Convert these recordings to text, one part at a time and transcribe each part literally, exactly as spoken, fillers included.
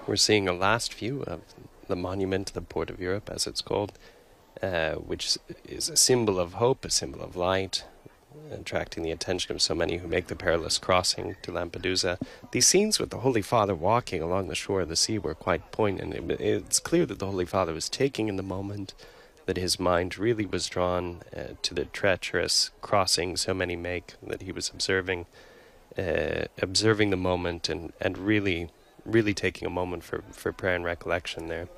We're seeing a last view of the monument to the Port of Europe, as it's called, uh, which is a symbol of hope, a symbol of light, attracting the attention of so many who make the perilous crossing to Lampedusa. These scenes with the Holy Father walking along the shore of the sea were quite poignant. It's clear that the Holy Father was taking in the moment, that his mind really was drawn uh, to the treacherous crossing so many make, that he was observing uh, observing the moment and, and really, really taking a moment for, for prayer and recollection there.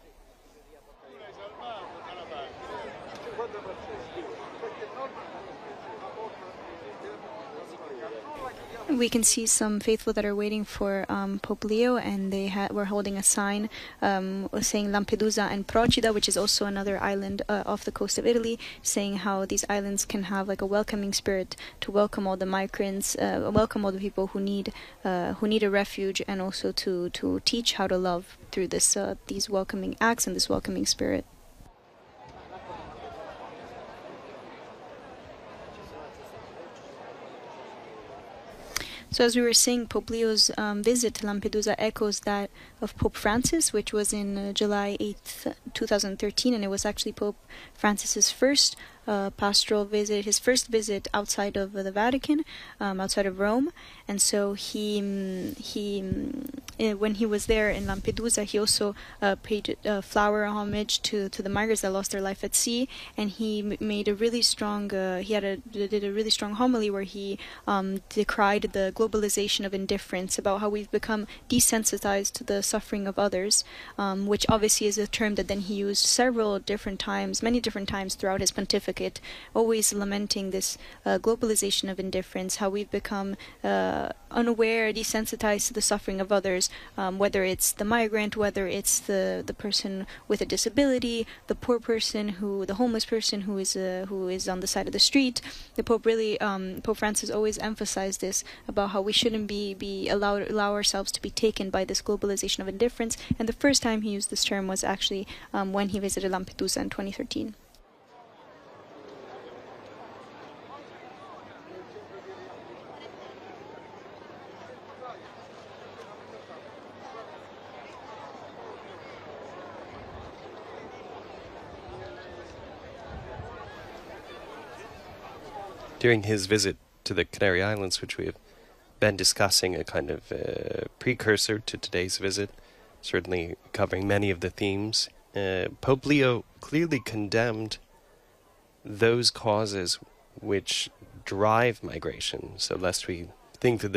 We can see some faithful that are waiting for um, Pope Leo, and they ha were holding a sign um, saying Lampedusa and Procida, which is also another island uh, off the coast of Italy, saying how these islands can have like a welcoming spirit to welcome all the migrants, uh, welcome all the people who need uh, who need a refuge, and also to to teach how to love through this uh, these welcoming acts and this welcoming spirit. So as we were saying, Pope Leo's um, visit to Lampedusa echoes that of Pope Francis, which was in uh, July eighth, two thousand thirteen, and it was actually Pope Francis's first uh, pastoral visit, his first visit outside of uh, the Vatican, um, outside of Rome. And so he, um, he um, when he was there in Lampedusa, he also uh, paid uh, flower homage to, to the migrants that lost their life at sea, and he m made a really strong, uh, he had a, did a really strong homily where he um, decried the globalization of indifference, about how we've become desensitized to the suffering of others, um, which obviously is a term that then he used several different times, many different times throughout his pontificate, always lamenting this uh, globalization of indifference, how we've become uh, unaware, desensitized to the suffering of others, um, whether it's the migrant, whether it's the the person with a disability, the poor person, who the homeless person who is uh, who is on the side of the street. The Pope really, um, Pope Francis always emphasized this about how we shouldn't be be allowed allow ourselves to be taken by this globalization of indifference. And the first time he used this term was actually um, when he visited Lampedusa in twenty thirteen. During his visit to the Canary Islands, which we have been discussing, a kind of uh, precursor to today's visit, certainly covering many of the themes, uh, Pope Leo clearly condemned those causes which drive migration. So lest we think that the